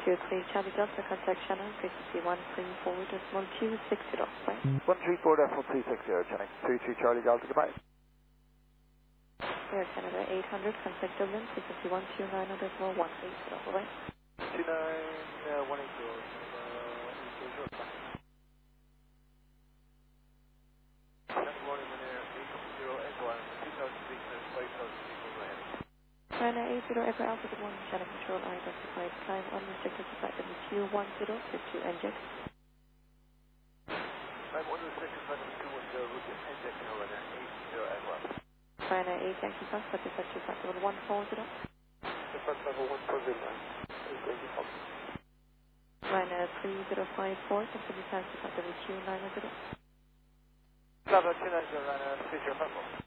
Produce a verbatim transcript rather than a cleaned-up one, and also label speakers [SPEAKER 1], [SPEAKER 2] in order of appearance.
[SPEAKER 1] two three Charlie Delta, contact channel, frequency one three four decimal two six zero, right?
[SPEAKER 2] one three four decimal two six zero, channel two two Charlie Delta, goodbye.
[SPEAKER 1] Air Canada eight hundred, contact Dublin, frequency one two nine decimal one eight zero, right?
[SPEAKER 2] two nine one eight zero, uh,
[SPEAKER 1] China eight zero Echo Alpha, good morning, channel control, identified time, unrestricted to flight W two one zero, with two inject.
[SPEAKER 2] I'm unrestricted flight number two one zero, route inject now runner eight zero Echo Alpha.
[SPEAKER 1] China eight Yankee Fox, but the sector flight level one four zero.
[SPEAKER 2] The flight level one four zero is going to help.
[SPEAKER 1] China three zero five four, continue time to flight level two nine zero.
[SPEAKER 2] Level two nine zero, runner three zero five four.